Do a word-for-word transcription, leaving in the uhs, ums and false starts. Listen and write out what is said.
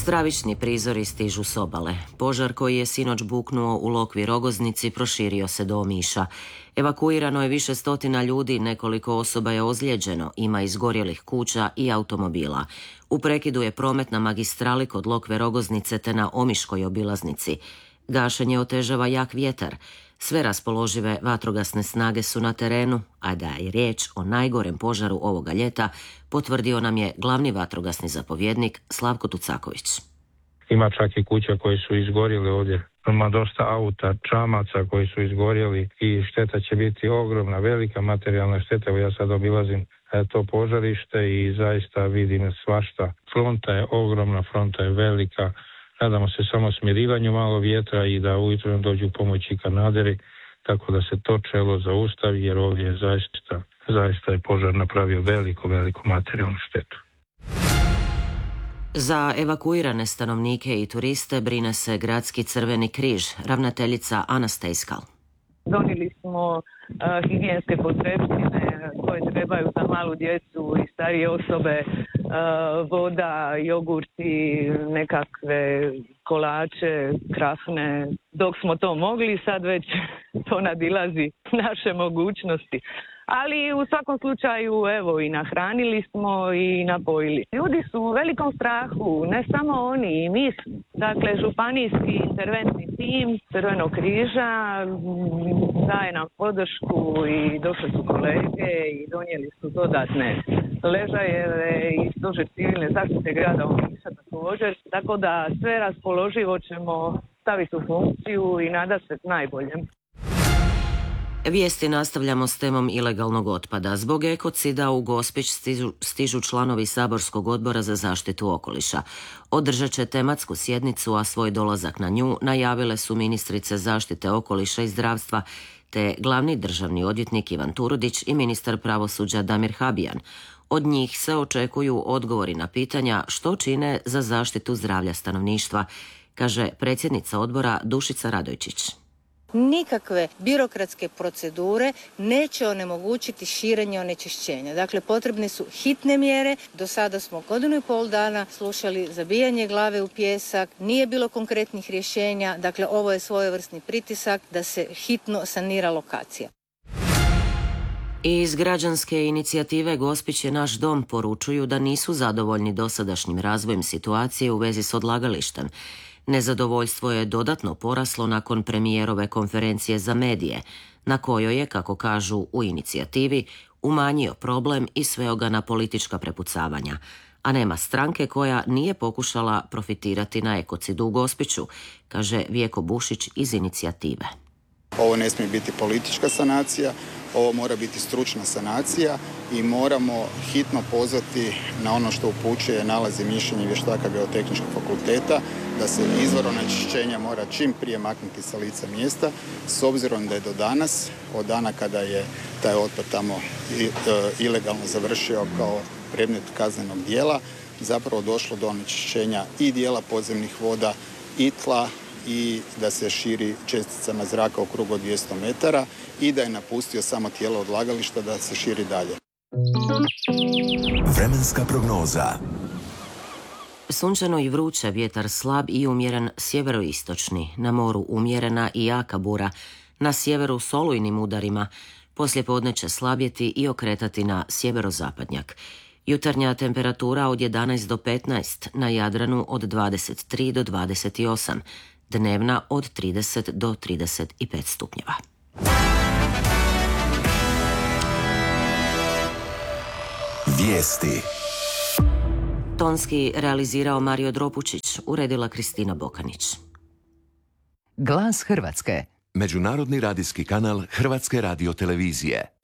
Stravični prizori stižu s obale. Požar koji je sinoć buknuo u Lokvi Rogoznici proširio se do Omiša. Evakuirano je više stotina ljudi, nekoliko osoba je ozlijeđeno, ima izgorjelih kuća i automobila. U prekidu je promet na magistrali kod Lokve Rogoznice te na Omiškoj obilaznici. Gašenje otežava jak vjetar. Sve raspoložive vatrogasne snage su na terenu, a da je riječ o najgorem požaru ovoga ljeta, potvrdio nam je glavni vatrogasni zapovjednik Slavko Tucaković. Ima čak i kuća koje su izgorjele ovdje. Ima dosta auta, čamaca koji su izgorjeli i šteta će biti ogromna, velika materijalna šteta. Ja sad obilazim to požarište i zaista vidim svašta. Fronta je ogromna, fronta je velika. Nadamo se samo smirivanju malo vjetra i da ujutro dođu pomoći kanaderi, tako da se to čelo zaustavi, jer ovdje je zaista, zaista je požar napravio veliku, veliku materijalnu štetu. Za evakuirane stanovnike i turiste brine se Gradski Crveni križ, ravnateljica Ana Stejskal. Donijeli smo uh, higijenske potrepštine koje trebaju za malu djecu i starije osobe, uh, voda, jogurti, nekakve kolače, krafne. Dok smo to mogli, sad već to nadilazi naše mogućnosti. Ali u svakom slučaju, evo, i nahranili smo i napojili. Ljudi su u velikom strahu, ne samo oni, i mi. Dakle, županijski interventni tim Crvenog križa daje nam podršku i došli su kolege i donijeli su dodatne ležajeve i stožer civilne zaštite grada Omiša također. Tako da sve raspoloživo ćemo staviti u funkciju i nadati se najboljem. Vijesti nastavljamo s temom ilegalnog otpada. Zbog ekocida u Gospić stižu, stižu članovi Saborskog odbora za zaštitu okoliša. Održat će tematsku sjednicu, a svoj dolazak na nju najavile su ministrice zaštite okoliša i zdravstva te glavni državni odvjetnik Ivan Turudić i ministar pravosuđa Damir Habijan. Od njih se očekuju odgovori na pitanja što čine za zaštitu zdravlja stanovništva, kaže predsjednica odbora Dušica Radojčić. Nikakve birokratske procedure neće onemogućiti širenje onečišćenja. Dakle, potrebne su hitne mjere. Do sada smo godinu i pol dana slušali zabijanje glave u pijesak, nije bilo konkretnih rješenja. Dakle, ovo je svojevrsni pritisak da se hitno sanira lokacija. Iz građanske inicijative Gospić je naš dom poručuju da nisu zadovoljni dosadašnjim razvojem situacije u vezi s odlagalištem. Nezadovoljstvo je dodatno poraslo nakon premijerove konferencije za medije, na kojoj je, kako kažu u inicijativi, umanjio problem i sveo ga na politička prepucavanja, a nema stranke koja nije pokušala profitirati na ekocidu u Gospiću, kaže Vjeko Bušić iz inicijative. Ovo ne smije biti politička sanacija, ovo mora biti stručna sanacija i moramo hitno pozvati na ono što upućuje nalazi mišljenja vještaka Geotehničkog fakulteta, da se izvor onečišćenja mora čim prije maknuti sa lica mjesta, s obzirom da je do danas, od dana kada je taj otpad tamo ilegalno završio kao predmet kaznenog djela, zapravo došlo do onečišćenja i dijela podzemnih voda i tla, i da se širi česticama zraka u krugu od dvjesto metara i da je napustio samo tijelo odlagališta da se širi dalje. Vremenska prognoza. Sunčano i vruće, vjetar slab i umjeren sjeveroistočni, na moru umjerena i jaka bura, na sjeveru s olujnim udarima, poslijepodne će slabjeti i okretati na sjeverozapadnjak. Jutarnja temperatura od jedanaest do petnaest, na Jadranu od dvadeset tri do dvadeset osam, dnevna od trideset do trideset pet stupnjeva. Vijesti. Tonski realizirao Mario Dropučić, uredila Kristina Bokanić. Glas Hrvatske. Međunarodni radijski kanal Hrvatske radiotelevizije.